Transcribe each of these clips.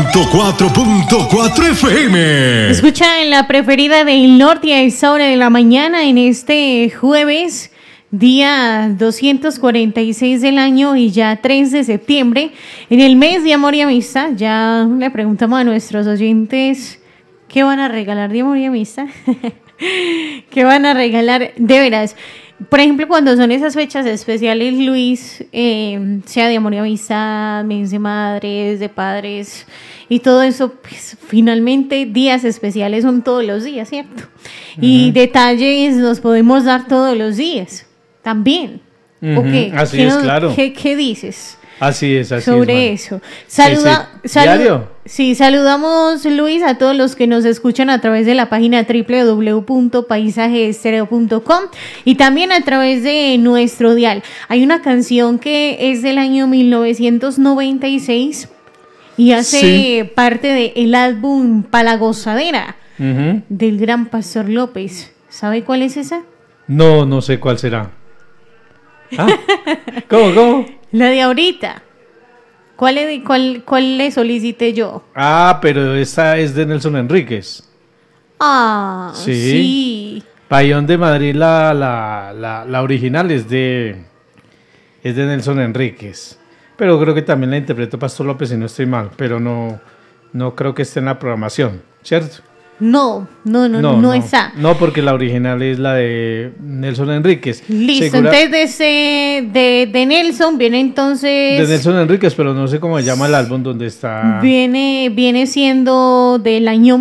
104.4 FM. Escucha en la preferida del norte a esta hora de la mañana en este jueves, día 246 del año y ya 3 de septiembre, en el mes de amor y amistad. Ya le preguntamos a nuestros oyentes qué van a regalar de amor y amistad. ¿Qué van a regalar? De veras. Por ejemplo, cuando son esas fechas especiales, Luis, sea de amor y amistad, mes de madres, de padres y todo eso, pues finalmente días especiales son todos los días, ¿cierto? Uh-huh. Y detalles los podemos dar todos los días también. Uh-huh. ¿O qué? Así es, claro. ¿Qué dices? Así es, así sobre es. Sobre eso. Diario. Sí, saludamos, Luis, a todos los que nos escuchan a través de la página www.paisajeestereo.com y también a través de nuestro dial. Hay una canción que es del año 1996 y hace parte del álbum Pa' la Gozadera, uh-huh, del gran Pastor López. ¿Sabe cuál es esa? No sé cuál será. ¿Ah? ¿Cómo? La de ahorita. ¿Cuál le solicité yo? Ah, pero esa es de Nelson Enríquez. Ah, sí. Payón de Madrid, la original es de Nelson Enríquez. Pero creo que también la interpretó Pastor López, si no estoy mal. Pero no creo que esté en la programación, ¿cierto? No está. No, porque la original es la de Nelson Enríquez. Listo, entonces de Nelson viene entonces... De Nelson Enríquez, pero no sé cómo se llama el álbum donde está... Viene siendo del año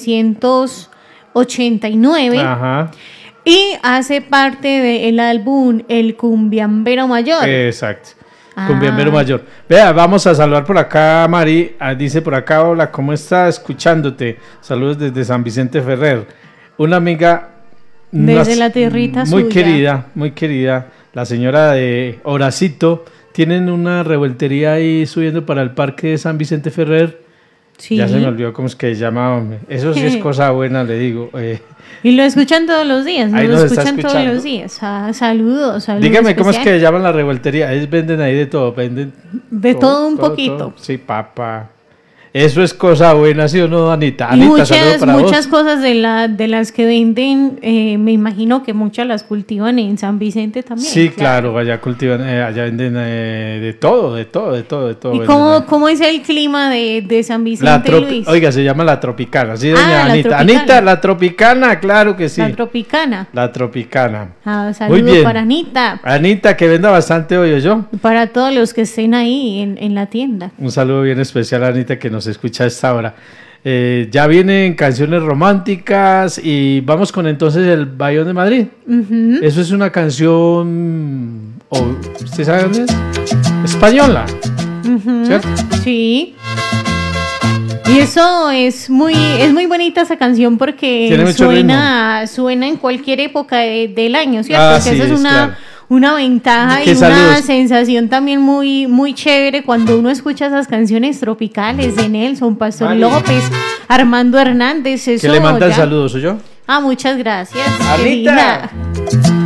1989. Ajá. Y hace parte del álbum El Cumbiambero Mayor. Exacto. Cumbiambero Mayor. Vea, vamos a saludar por acá, Mari. Dice por acá, hola, ¿cómo está? Escuchándote. Saludos desde San Vicente Ferrer. Una amiga... Desde la tierrita muy suya. Muy querida. La señora de Horacito. Tienen una revueltería ahí subiendo para el parque de San Vicente Ferrer. Sí. Ya se me olvidó cómo es que se llama. Eso sí es cosa buena, le digo. Y lo escuchan todos los días, ¿no? Lo escuchan todos los días. Saludos. Dígame, ¿cómo es que llaman la revueltería? Ellos venden ahí de todo, venden... De todo un poquito. Todo. Sí, papa. Eso es cosa buena, ¿sí o no, Anita? Y Anita, muchas cosas de las que venden, me imagino que muchas las cultivan en San Vicente también. Sí, claro, allá cultivan, allá venden de todo. ¿Y cómo es el clima de San Vicente, Luis? Oiga, se llama La Tropicana, sí, doña Anita. Anita, La Tropicana, claro que sí. La Tropicana. Saludos para Anita. Anita, que venda bastante hoy, ¿yo? Para todos los que estén ahí en la tienda. Un saludo bien especial a Anita, que nos escucha a esta hora. Ya vienen canciones románticas y vamos con entonces el Bayón de Madrid. Uh-huh. Eso es una canción, ¿usted sabe dónde es? Española. Uh-huh. ¿Cierto? Sí. Y eso es muy bonita esa canción porque suena en cualquier época del año, ¿cierto? Porque esa es una ventaja y una sensación también muy, muy chévere cuando uno escucha esas canciones tropicales de Nelson, Pastor López, Armando Hernández. Eso que le mandan saludos, ¿soy yo? Muchas gracias. Anita.